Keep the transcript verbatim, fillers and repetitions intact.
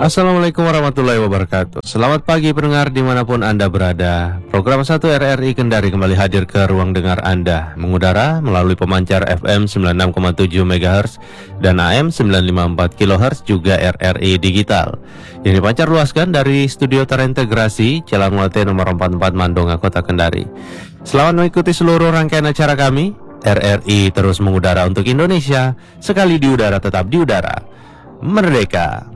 Assalamualaikum warahmatullahi wabarakatuh. Selamat pagi pendengar dimanapun Anda berada. Program satu R R I Kendari kembali hadir ke ruang dengar Anda, mengudara melalui pemancar F M sembilan puluh enam koma tujuh megahertz dan A M sembilan ratus lima puluh empat kilohertz, juga R R I Digital yang dipancar luaskan dari studio terintegrasi Jalan Melate nomor empat puluh empat Mandonga, Kota Kendari. Selamat mengikuti seluruh rangkaian acara kami. R R I terus mengudara untuk Indonesia, sekali di udara tetap di udara. Merdeka!